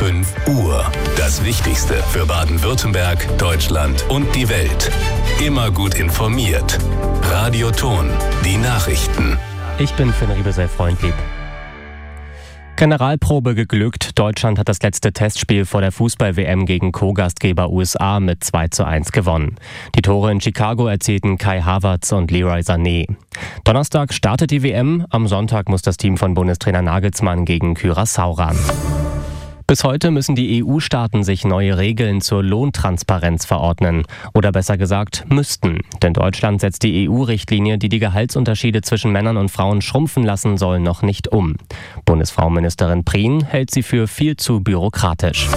5 Uhr. Das Wichtigste für Baden-Württemberg, Deutschland und die Welt. Immer gut informiert. Radio Thon, die Nachrichten. Ich bin Finn Riebesell-Freundlieb. Generalprobe geglückt. Deutschland hat das letzte Testspiel vor der Fußball-WM gegen Co-Gastgeber USA mit 2:1 gewonnen. Die Tore in Chicago erzielten Kai Havertz und Leroy Sané. Donnerstag startet die WM. Am Sonntag muss das Team von Bundestrainer Nagelsmann gegen Curaçao ran. Bis heute müssen die EU-Staaten sich neue Regeln zur Lohntransparenz verordnen. Oder besser gesagt, müssten. Denn Deutschland setzt die EU-Richtlinie, die die Gehaltsunterschiede zwischen Männern und Frauen schrumpfen lassen soll, noch nicht um. Bundesfrauenministerin Prien hält sie für viel zu bürokratisch.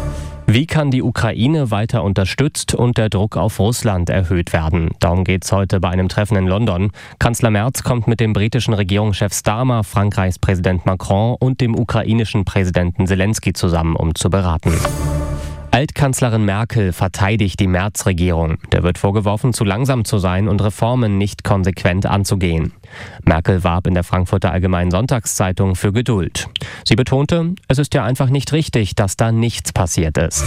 Wie kann die Ukraine weiter unterstützt und der Druck auf Russland erhöht werden? Darum geht es heute bei einem Treffen in London. Kanzler Merz kommt mit dem britischen Regierungschef Starmer, Frankreichs Präsident Macron und dem ukrainischen Präsidenten Zelensky zusammen, um zu beraten. Altkanzlerin Merkel verteidigt die Merz-Regierung. Der wird vorgeworfen, zu langsam zu sein und Reformen nicht konsequent anzugehen. Merkel warb in der Frankfurter Allgemeinen Sonntagszeitung für Geduld. Sie betonte, es ist ja einfach nicht richtig, dass da nichts passiert ist.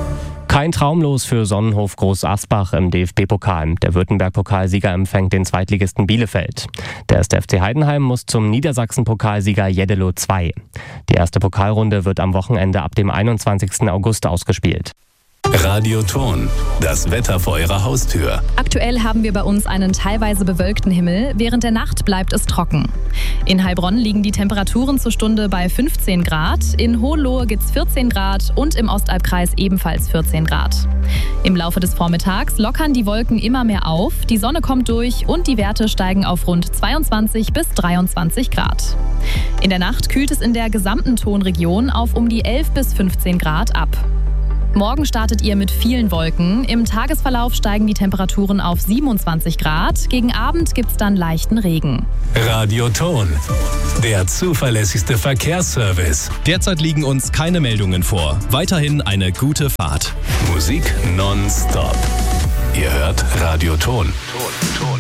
Kein Traumlos für Sonnenhof Groß Asbach im DFB-Pokal. Der Württemberg-Pokalsieger empfängt den Zweitligisten Bielefeld. Der erste FC Heidenheim muss zum Niedersachsen-Pokalsieger Jeddelo 2. Die erste Pokalrunde wird am Wochenende ab dem 21. August ausgespielt. Radio Thon, das Wetter vor Ihrer Haustür. Aktuell haben wir bei uns einen teilweise bewölkten Himmel. Während der Nacht bleibt es trocken. In Heilbronn liegen die Temperaturen zur Stunde bei 15 Grad. In Hohenlohe gibt es 14 Grad und im Ostalbkreis ebenfalls 14 Grad. Im Laufe des Vormittags lockern die Wolken immer mehr auf, die Sonne kommt durch und die Werte steigen auf rund 22 bis 23 Grad. In der Nacht kühlt es in der gesamten Thonregion auf um die 11 bis 15 Grad ab. Morgen startet ihr mit vielen Wolken. Im Tagesverlauf steigen die Temperaturen auf 27 Grad. Gegen Abend gibt's dann leichten Regen. Radio Thon, der zuverlässigste Verkehrsservice. Derzeit liegen uns keine Meldungen vor. Weiterhin eine gute Fahrt. Musik nonstop. Ihr hört Radio Thon.